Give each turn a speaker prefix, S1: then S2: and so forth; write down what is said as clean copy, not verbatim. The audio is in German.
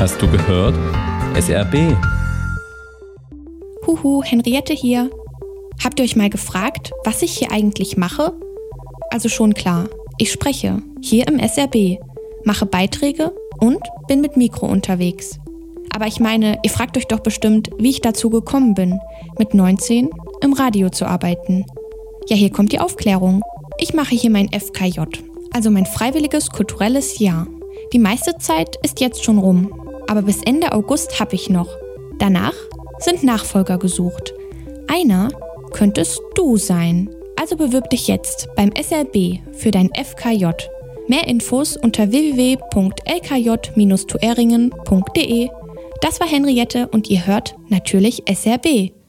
S1: Hast du gehört? SRB.
S2: Huhu, Henriette hier. Habt ihr euch mal gefragt, was ich hier eigentlich mache? Also schon klar, ich spreche, hier im SRB, mache Beiträge und bin mit Mikro unterwegs. Aber ich meine, ihr fragt euch doch bestimmt, wie ich dazu gekommen bin, mit 19 im Radio zu arbeiten. Ja, hier kommt die Aufklärung. Ich mache hier mein FKJ, also mein freiwilliges kulturelles Jahr. Die meiste Zeit ist jetzt schon rum, aber bis Ende August habe ich noch. Danach sind Nachfolger gesucht. Einer könntest du sein. Also bewirb dich jetzt beim SRB für dein FKJ. Mehr Infos unter www.lkj-tueringen.de. Das war Henriette und ihr hört natürlich SRB.